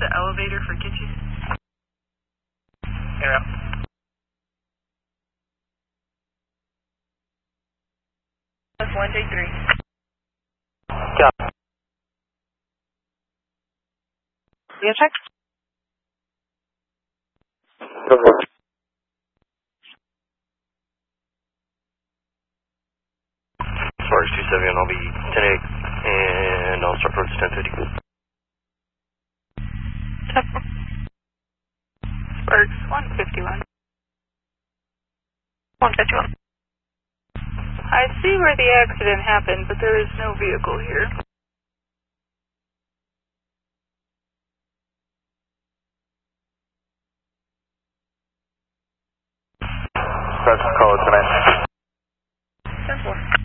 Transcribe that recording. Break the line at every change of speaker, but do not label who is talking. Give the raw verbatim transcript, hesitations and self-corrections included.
the elevator for Kitchen?
Yeah.
That's one, take three.
Yeah.
You check?
As far as two seventy, and I'll be ten eight, and I'll start approach ten fifty.
Sparks, one fifty-one. one fifty-one. I see where the accident happened, but there is no vehicle here.
Press call it tonight.
ten four.